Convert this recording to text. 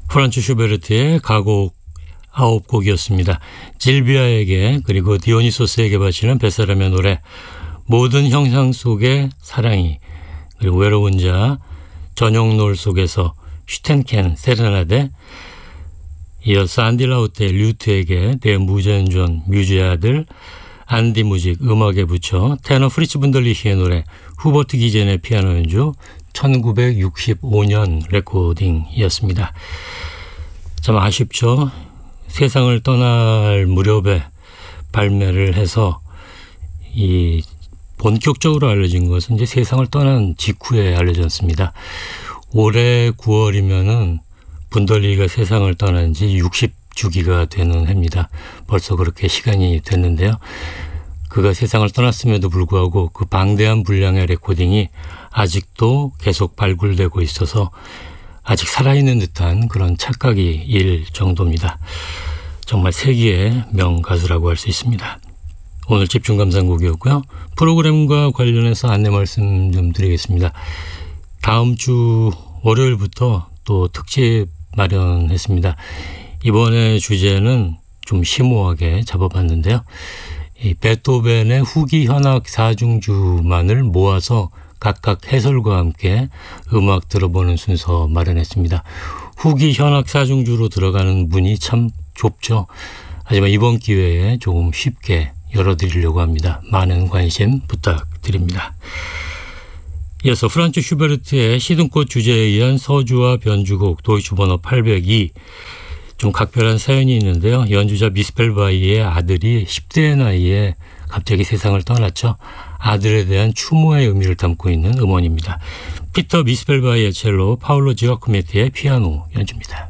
프란츠 슈베르트의 가곡 9곡이었습니다. 질비아에게 그리고 디오니소스에게 바치는 뱃사람의 노래, 모든 형상 속의 사랑이, 그리고 외로운 자, 저녁 노을 속에서 슈텐켄 세레나데, 이어서 안디 라우테 류트에게 대무제연전 뮤즈의 아들 안디 무직 음악에 붙여 테너 프리츠 분들리히의 노래, 후버트 기젠의 피아노 연주, 1965년 레코딩이었습니다. 참 아쉽죠. 세상을 떠날 무렵에 발매를 해서 이 본격적으로 알려진 것은 이제 세상을 떠난 직후에 알려졌습니다. 올해 9월이면은 분덜리가 세상을 떠난 지 60주기가 되는 해입니다. 벌써 그렇게 시간이 됐는데요. 그가 세상을 떠났음에도 불구하고 그 방대한 분량의 레코딩이 아직도 계속 발굴되고 있어서 아직 살아있는 듯한 그런 착각이 일 정도입니다. 정말 세기의 명가수라고 할 수 있습니다. 오늘 집중 감상곡이었고요. 프로그램과 관련해서 안내 말씀 좀 드리겠습니다. 다음 주 월요일부터 또 특집 마련했습니다. 이번에 주제는 좀 심오하게 잡아봤는데요. 이 베토벤의 후기 현악 사중주만을 모아서 각각 해설과 함께 음악 들어보는 순서 마련했습니다. 후기 현악 사중주로 들어가는 문이 참 좁죠. 하지만 이번 기회에 조금 쉽게 열어드리려고 합니다. 많은 관심 부탁드립니다. 이어서 프란츠 슈베르트의 시든꽃 주제에 의한 서주와 변주곡 도이치 번호 802, 좀 각별한 사연이 있는데요. 연주자 미스펠바이의 아들이 10대의 나이에 갑자기 세상을 떠났죠. 아들에 대한 추모의 의미를 담고 있는 음원입니다. 피터 미스펠바이의 첼로, 파울로 지아코메티의 피아노 연주입니다.